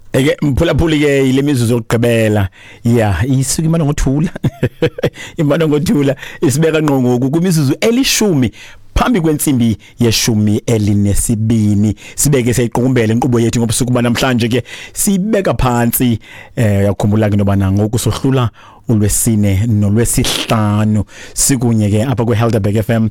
Eke mphulaphuli ke ile mizuzu yokugqibela isuka imana ngothula imana ngothula isibeka ngqongo kumizuzu elishumi phambi kwensimbi yeshumi elinesibini sibeke seyiqukumbele inkqubo yethu ngobusuku namhlanje ke sibeka phansi yakukhumbula ke nobana ngokusohlula ulwesine nolwesihlanu sikunye ke apha kweHelderberg FM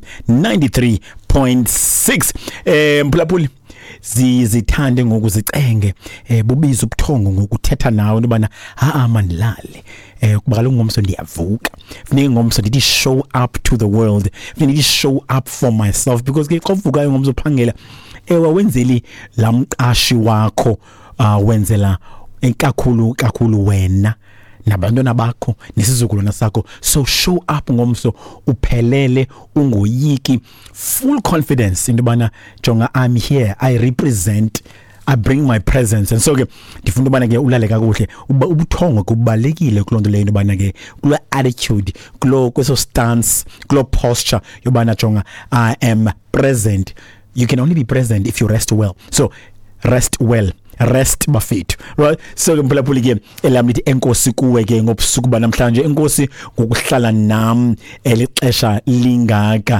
93.6 mphulaphuli zithande ngokuzicenge bubiza ubuthongo ngokuthetha nawe nobana mandilale kuba kaloku ngomso ndiyavuka funeka ngomso ndithi show up to the world funeka show up for myself because ke qovukayo ngomso phangela wenzeli lamqashi wakho wenzela kakhulu wena nabantwana bakho nesizukulwana sakho so show up ngomso uphelele ungoyiki full confidence into bana jonga I'm here I represent I bring my presence and so ke ndifuna ubana ke ulale kakuhle ubuthongo kubalekile kulonto leyo ubana ke kulo attitude kweso stance kulo posture yobana jonga I am present. You can only be present if you rest well, so rest well, rest bafethu, right? So ke mphulaphuli ke elami lithi enkosi kuwe ke ngobusuku namhlanje enkosi ngokuhlala nami elixesha lingaka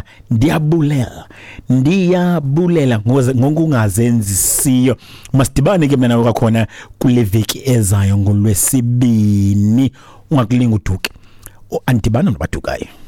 ndiyabulela ngokungazenzisiyo masidibane ke mina nawe kwakhona kule veki ezayo ngolwesibini ungakulinga uduke andibana nobadukayo.